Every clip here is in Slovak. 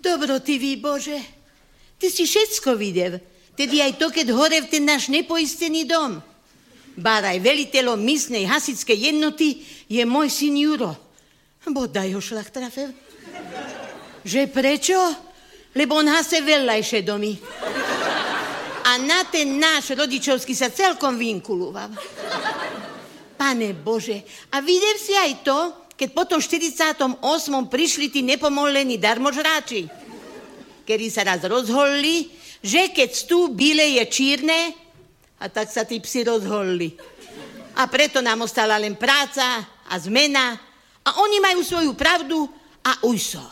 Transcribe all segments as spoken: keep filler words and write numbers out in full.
Dobrotivý Bože, ty si všetko videl. Tedy aj to, keď horev ten náš nepoistený dom. Báraj veliteľom místnej hasičskej jednoty je môj syn Juro. Bodaj ho šlach trafil. Že prečo? Lebo on hase veľajšie domy. A na ten náš rodičovský sa celkom vinkulúval. Pane Bože, a videl si aj to, keď potom v štyridsiatom ôsmom prišli tí nepomolení darmožráči, kedy sa raz rozholili, že keď stú bíle je čírne, a tak sa tí psi rozholili. A preto nám ostala len práca a zmena a oni majú svoju pravdu a ujso.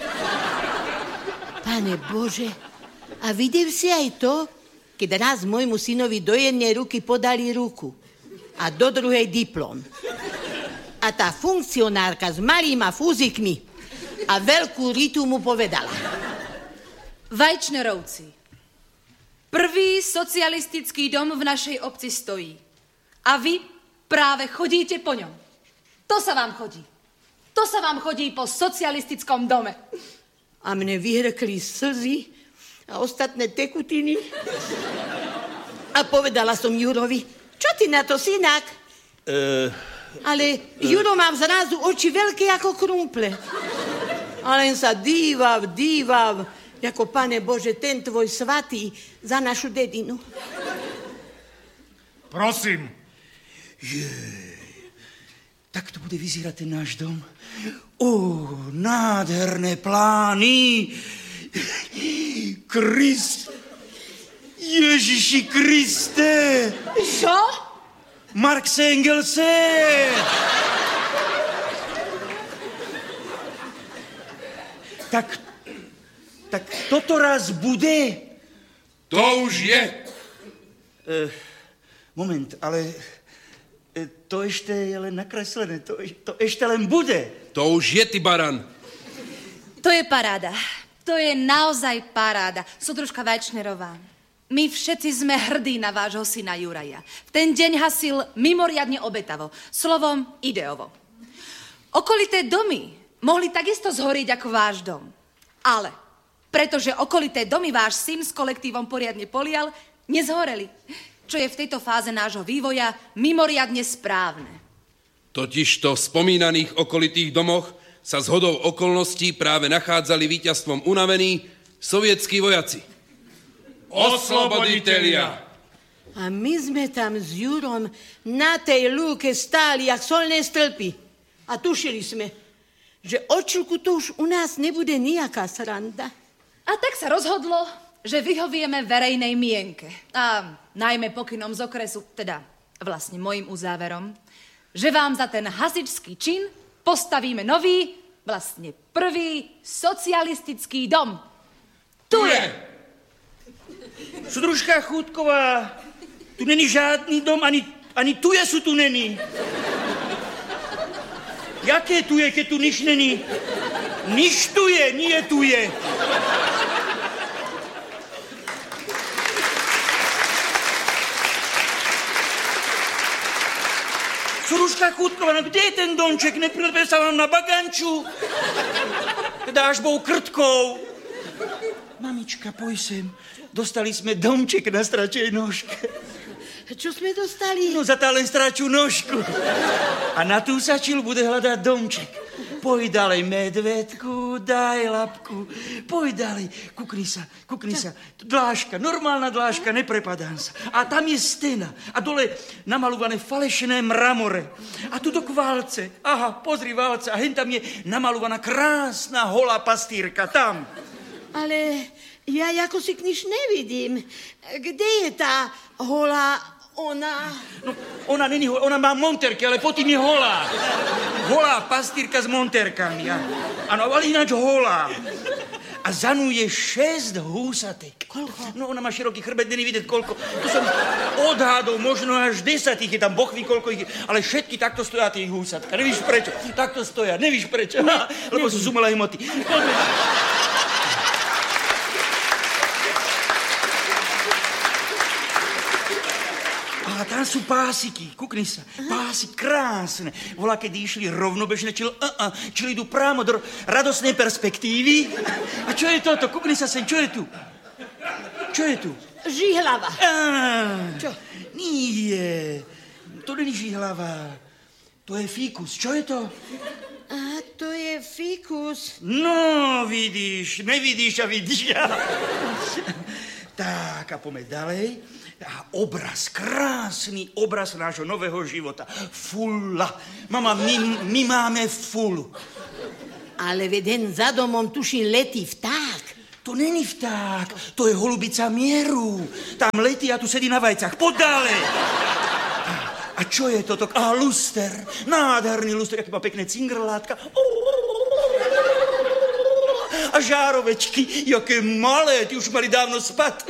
Pane Bože, a videl si aj to, keď raz môjmu synovi do jednej ruky podali ruku a do druhej diplom. A tá funkcionárka s malýma fúzikmi a veľkú ritu mu povedala. Vajčnerovci, prvý socialistický dom v našej obci stojí. A vy práve chodíte po ňom. To sa vám chodí. To sa vám chodí po socialistickom dome. A mne vyhrkli slzy a ostatné tekutiny. A povedala som Jurovi, čo ty na to, synák? Uh, Ale uh, Juro má zrazu oči veľké ako krumple. A len sa dívav, dívav, ako Pane Bože, ten tvoj svatý za našu dedinu. Prosím. Jej, tak to bude vyzerať ten náš dom. Ó, nádherné plány. Krist. Ježiši Kriste. Čo? Marx Engelse. Tak, tak toto raz bude? To už je. E, moment, ale e, to ešte je len nakreslené. To, to ešte len bude. To už je, ty baran. To je paráda. To je naozaj paráda. Súdružka Vajčnerová, my všetci sme hrdí na vášho syna Juraja. V ten deň hasil mimoriadne obetavo. Slovom ideovo. Okolité domy mohli takisto zhoriť ako váš dom. Ale pretože okolité domy váš syn s kolektívom poriadne polial, nezhoreli. Čo je v tejto fáze nášho vývoja mimoriadne správne. Totižto v spomínaných okolitých domoch sa zhodou okolností práve nachádzali víťazstvom unavení sovietskí vojaci. Osloboditelia! A my sme tam s Jurom na tej lúke stáli jak solné stĺpy. A tušili sme, že od čilku to už u nás nebude nejaká sranda. A tak sa rozhodlo, že vyhovieme verejnej mienke. A najmä pokynom z okresu, teda vlastne mojim uzáverom, že vám za ten hasičský čin postavíme nový, vlastne prvý socialistický dom. Tu je! Sudružka Chúdková, tu není žádný dom, ani, ani tu je sú tu není. Jaké tu je, keď tu nič není? Nič tu je, nie tu je. Sudružka Chúdková, no kde je ten domček? Neprilepe sa vám na baganču? Teda až bol krtkou. Mamička, poj sem. Dostali sme domček na stračej nožke. Čo sme dostali? No za tá len stračú nožku. A na tú sačilu bude hľadať domček. Poj ďalej, medvedku, daj labku. Poj ďalej, kukni sa, kukni sa. Dláška, normálna dláška, neprepadám sa. A tam je stena. A dole namalované falešné mramore. A tu do kválce. Aha, pozri válce. A hen tam je namalovaná krásna holá pastýrka. Tam. Ale ja ako si kniž nevidím. Kde je tá holá ona? No, ona není holá, ona má monterky, ale potým je holá. Holá pastýrka s monterkami. Áno, ale ináč holá. A za ňu je šesť húsatek. Koľko? No, ona má široký chrbet, není vidieť koľko. To som odhádol, možno až desať ich je tam, boh ví koľko ich je. Ale všetky takto stoja tých húsatka. Nevíš prečo? Takto stoja, nevíš prečo? Ne, lebo sú z umelej hmoty. Poďme. Á, tam sú pásiky, kukni sa. Pásy krásne. Volá, kedy išli rovnobežne, čili, uh, uh, čili idú prámo do radosnej perspektívy. A čo je toto? Kukni sa sem, čo je tu? Čo je tu? Žihlava. Á, Čo? Nie, to není žihlava. To je fíkus. Čo je to? A to je fikus. No, vidíš, nevidíš a vidíš. Tak, a poďme ďalej. A obraz, krásny obraz nášho nového života. Fula. Mama, my, my máme fulu. Ale veden za domom tuším letí vták. To není vták, to je holubica mieru. Tam letí a tu sedí na vajcach. Poď ďalej. A čo je toto? Á, luster. Nádherný luster, aký má pekné cingrlátka. A žárovečky, jaké malé, ty už mali dávno spať.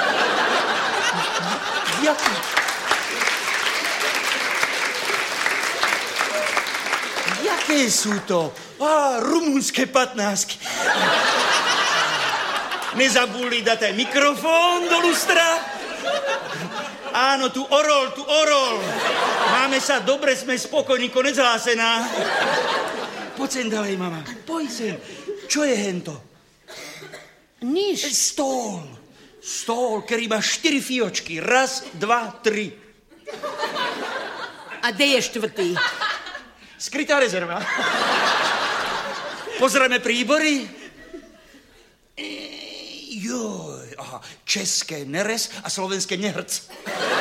Jaké? Jaké sú to? Á, rumunské patnásky. Nezabudli dať aj mikrofón do lustra? Áno, tu orol, tu orol. Máme sa, dobre, sme spokojní, konec hlásená. Poď sem ďalej, mama, poď sem. Čo je hento? Nič. Stôl. Stôl, ktorý má štyri fiočky. Raz, dva, tri. A kde je štvrtý? Skrytá rezerva. Pozrieme príbory. Joj, aha, české nerez a slovenské nehrc.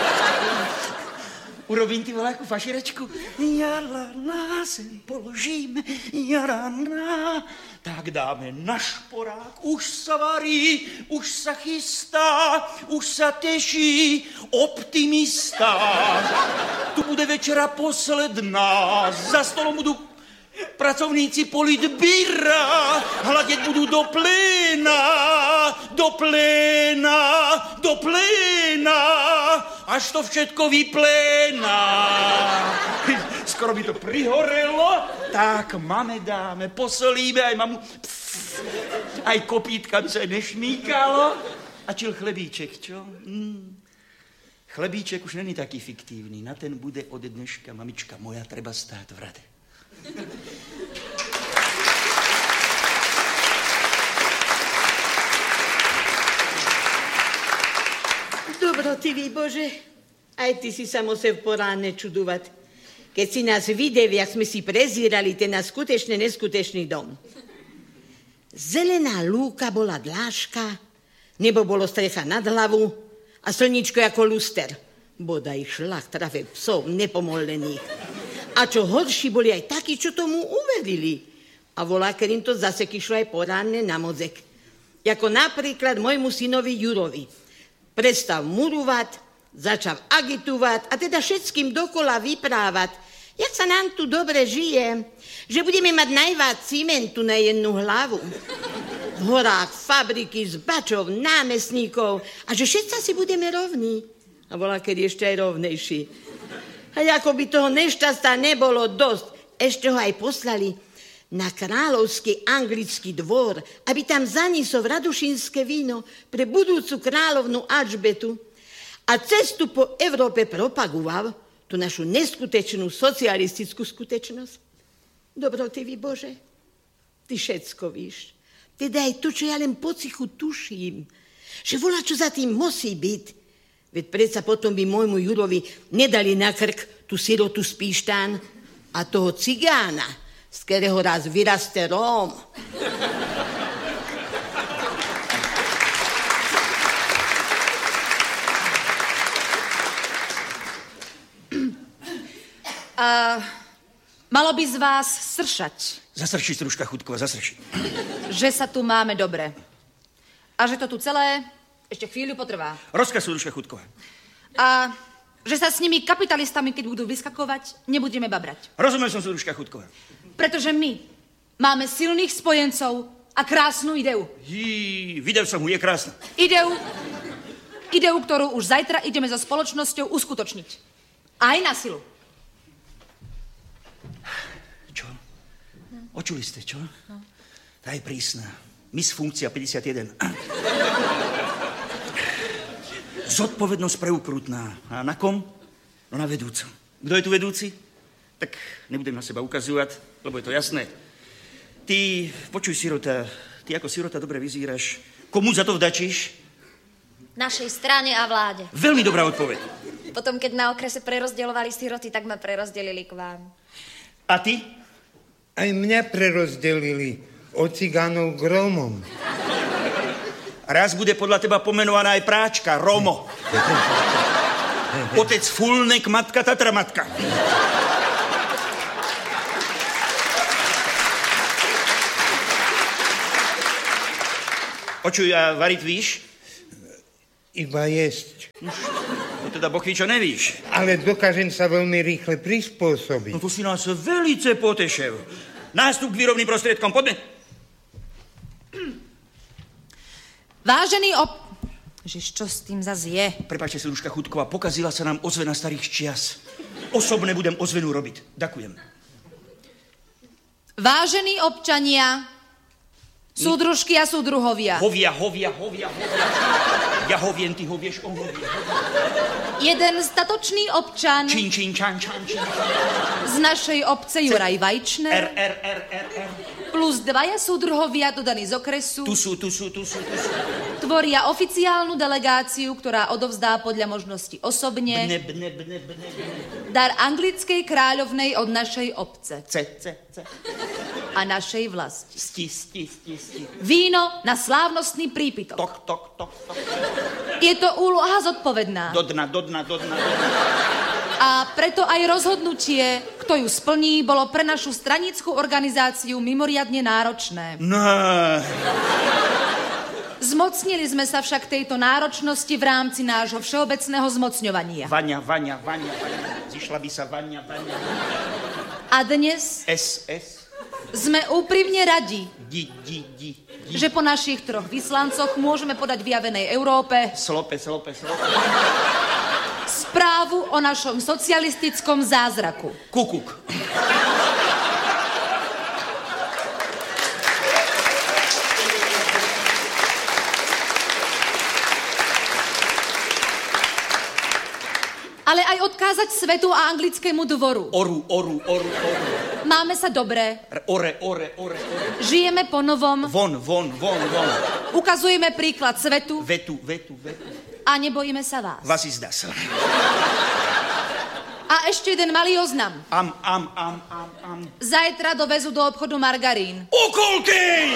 Urobím ti voľakú faširečku. Jala na zem položíme, jara na. Tak dáme na šporák, už sa varí, už sa chystá, už sa teší optimista. Tu bude večera posledná, za stolom budú pracovníci politbíra, hľadeť budú do pléna, do pléna, do pléna, až to všetko vypléna. Skoro by to prihorelo, tak mame dáme, posolíme aj mamu, pff, aj kopítka by sa aj nešmíkalo. A čil chlebíček, čo? Mm. Chlebíček už není taký fiktívny, na ten bude ode dneška, mamička moja, treba stáť v rade. Dobrotivý Bože, aj ty si sa musel poránne čudovať, keď si nás videl, jak sme si prezírali ten náš skutečne neskutečný dom. Zelená lúka bola dláška, nebo bolo strecha nad hlavu a slničko ako luster. Bodaj šlach trafil psov nepomolených. A čo horší, boli aj takí, čo tomu uverili. A volá, keď im to zase kyšlo aj poránne na mozek. Jako napríklad môjmu synovi Jurovi. Prestal murovať, začal agitovať a teda všetkým dokola vyprávať, jak sa nám tu dobre žije, že budeme mať najviac cimentu na jednu hlavu. V horách fabriky z bačov, námestníkov a že všetci si budeme rovní. A volá, keď ešte aj rovnejší. A ako by toho nešťastá nebolo dosť, ešte ho aj poslali na kráľovský anglický dvor, aby tam zaniesol radušinské víno pre budúcu kráľovnú Alžbetu a cestu po Európe propagoval tú našu neskutečnú socialistickú skutečnosť. Dobrotivý Bože, ty všetko víš. Teda aj to, čo ja len po cichu tuším, že volá, čo za tým musí byť. Veď predsa potom by môjmu Jurovi nedali na krk tú sirotu z Píštán a toho cigána, z ktorého raz vyraste Róm. Uh, malo by z vás sršať. Zasrši, stružka Chudková, zasrši. Že sa tu máme dobre. A že to tu celé ešte chvíľu potrvá. Rozkaz, stružka Chudková. A že sa s nimi kapitalistami, keď budú vyskakovať, nebudeme babrať. Rozumiem som, stružka Chudková. Pretože my máme silných spojencov a krásnu ideu. Jí, videl som ju, je krásna. Ideu, ideu, ktorú už zajtra ideme so spoločnosťou uskutočniť. Aj na silu. Čo? Očuli ste, čo? No. Tá je prísna. Miss funkcia päťdesiatjeden. Zodpovednosť preukrutná. A na kom? No na vedúcu. Kto je tu vedúci? Tak nebudem na seba ukazovať, lebo je to jasné. Ty, počuj, sirota, ty ako sirota dobre vyzíraš. Komu za to vdačíš? Našej strane a vláde. Veľmi dobrá odpoveď. Potom, keď na okrese prerozdeľovali siroty, tak ma prerozdelili k vám. A ty? Aj mňa prerozdelili od cigánov k Rómom. Raz bude podľa teba pomenovaná aj práčka, Romo. Otec Fulnek, matka Tatramatka. Počuj, a variť víš? Iba jesť. No teda boh ví, čo nevíš. Ale dokážem sa veľmi rýchle prispôsobiť. No to si nás velice potešil. Nástup k výrobným prostriedkom, poďme. Vážený ob... Ježiš, čo s tým zas je? Prepáčte, Sedruška Chudková, pokazila sa nám ozvena starých čias. Osobne budem ozvenu robiť. Ďakujem. Vážení občania, súdružky a súdruhovia. Hovia, hovia, hovia, hovia. Ja hoviem, ty hovieš, on hovie. Jeden statočný občan Čín, čín, čan, čan, čín. z našej obce Juraj R, Vajčner R, R, R, R. plus dvaja súdruhovia dodaní z okresu Tu sú, tu sú, tu sú, tu sú. tvoria oficiálnu delegáciu, ktorá odovzdá podľa možnosti osobne Bne, bne, bne, bne, bne. dar anglickej kráľovnej od našej obce C, C, C. a našej vlasti. Sti, sti, sti, sti. Víno na slávnostný prípitok. Tok, tok, tok, tok. Je to úloha zodpovedná. Do dna, do dna, do dna, do dna. A preto aj rozhodnutie, kto ju splní, bolo pre našu stranickú organizáciu mimoriadne náročné. No. Zmocnili sme sa však tejto náročnosti v rámci nášho všeobecného zmocňovania. Vania, Vania, Vania, Vania. Zišla by sa Vania, Vania. A dnes S, S. sme úprimne radi, Di, di, di, di. že po našich troch vyslancoch môžeme podať vyjavenej Európe Slope, slope, slope. správu o našom socialistickom zázraku. Kukuk. Ale aj odkázať svetu a anglickému dvoru. Oru, oru, oru, oru. Máme sa dobre, R- Ore, ore, ore, ore. žijeme po novom, Von, von, von, von. ukazujeme príklad svetu Vetu, vetu, vetu. a nebojíme sa vás. Was ist das? A ešte jeden malý oznam. Am, am, am, am, am. Zajtra dovezú do obchodu margarín. Okolkej!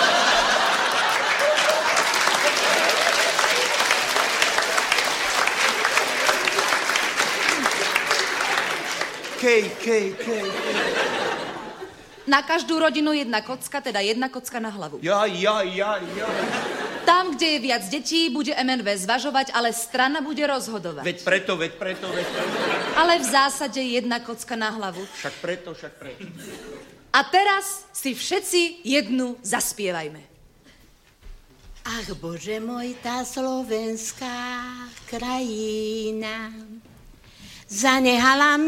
Kej, kej, kej, kej. Na každú rodinu jedna kocka, teda jedna kocka na hlavu. Ja, ja, ja, ja. Tam, kde je viac detí, bude em en vé zvažovať, ale strana bude rozhodovať. Veď preto, veď preto, veď preto. Ale v zásade jedna kocka na hlavu. Však preto, však preto. A teraz si všetci jednu zaspievajme. Ach, Bože môj, tá slovenská krajina zanehala